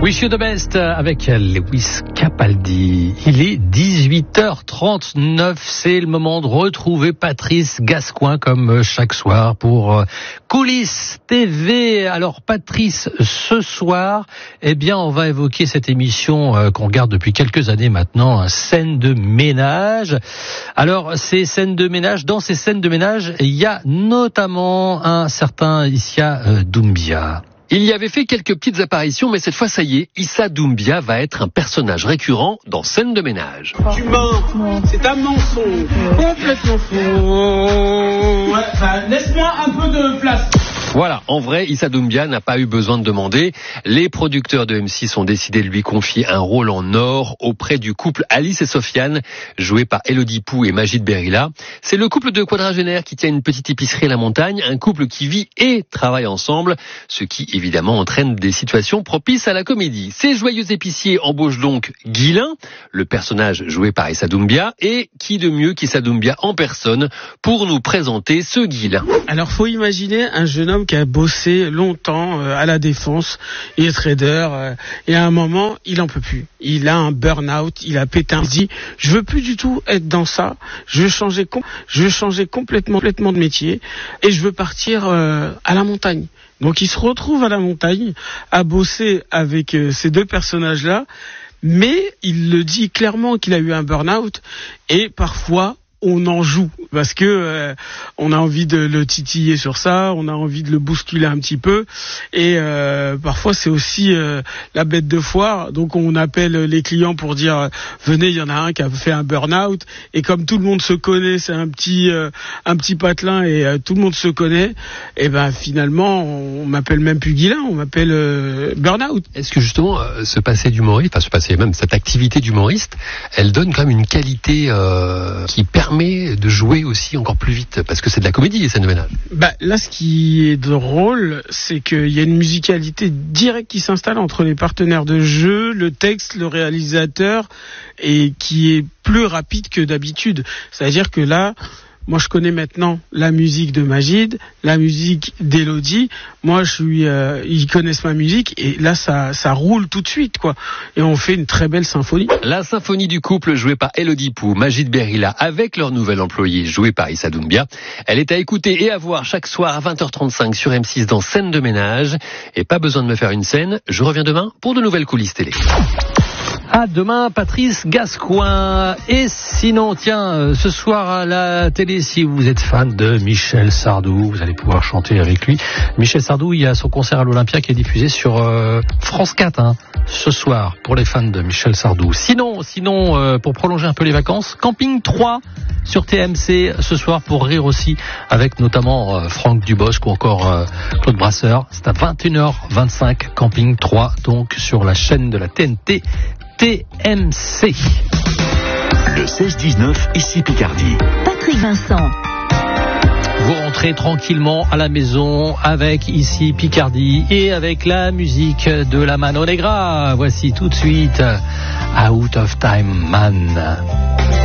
Wish You the Best avec Lewis Capaldi. Il est 18h39, c'est le moment de retrouver Patrice Gascoigne comme chaque soir pour Coulisses TV. Alors Patrice, ce soir, on va évoquer cette émission qu'on regarde depuis quelques années maintenant, scène de ménage. Alors ces scènes de ménage, dans ces scènes de ménage, il y a notamment un certain Issa Doumbia. Il y avait fait quelques petites apparitions, mais cette fois, ça y est, Issa Doumbia va être un personnage récurrent dans Scène de ménage. Tu mens, c'est un mensonge, complètement faux. Ouais, laisse-moi un peu de place. Voilà, en vrai, Issa Doumbia n'a pas eu besoin de demander. Les producteurs de M6 ont décidé de lui confier un rôle en or auprès du couple Alice et Sofiane, joué par Elodie Pou et Majid Berila. C'est le couple de quadragénaires qui tient une petite épicerie à la montagne, un couple qui vit et travaille ensemble, ce qui évidemment entraîne des situations propices à la comédie. Ces joyeux épiciers embauchent donc Guilain, le personnage joué par Issa Doumbia, et qui de mieux qu'Issa Doumbia en personne pour nous présenter ce Guilain. Alors faut imaginer un jeune homme qui a bossé longtemps à la défense, il est trader, et à un moment il en peut plus. Il a un burn-out, il a pété un dit, je veux plus du tout être dans ça, je veux changer complètement de métier et je veux partir à la montagne. Donc il se retrouve à la montagne à bosser avec ces deux personnages-là, mais il le dit clairement qu'il a eu un burn-out et parfois on en joue parce que on a envie de le titiller sur ça, on a envie de le bousculer un petit peu et parfois c'est aussi la bête de foire. Donc on appelle les clients pour dire venez, il y en a un qui a fait un burn-out et comme tout le monde se connaît, c'est un petit patelin et tout le monde se connaît, et ben finalement on m'appelle même plus Guilain, on m'appelle burn-out. Est-ce que justement même cette activité d'humoriste, elle donne quand même une qualité qui permet de jouer aussi encore plus vite, parce que c'est de la comédie, les scènes de ménage. Là, ce qui est drôle, c'est qu'il y a une musicalité directe qui s'installe entre les partenaires de jeu, le texte, le réalisateur, et qui est plus rapide que d'habitude. C'est-à-dire que là, moi, je connais maintenant la musique de Majid, la musique d'Elodie. Moi, ils connaissent ma musique et là, ça roule tout de suite, quoi. Et on fait une très belle symphonie. La symphonie du couple jouée par Elodie Pou, Majid Berila, avec leur nouvel employé joué par Issa Doumbia. Elle est à écouter et à voir chaque soir à 20h35 sur M6 dans Scène de ménage. Et pas besoin de me faire une scène. Je reviens demain pour de nouvelles coulisses télé. À demain, Patrice Gascoigne. Et sinon, ce soir à la télé, si vous êtes fan de Michel Sardou, vous allez pouvoir chanter avec lui. Michel Sardou, il y a son concert à l'Olympia qui est diffusé sur France 4 ce soir pour les fans de Michel Sardou. Sinon, pour prolonger un peu les vacances, Camping 3 sur TMC ce soir pour rire aussi avec notamment Franck Dubosc ou encore Claude Brasseur. C'est à 21h25, Camping 3, donc sur la chaîne de la TNT. TMC. Le 16-19, ici Picardie. Patrick Vincent. Vous rentrez tranquillement à la maison avec ici Picardie et avec la musique de la Mano Negra. Voici tout de suite Out of Time Man.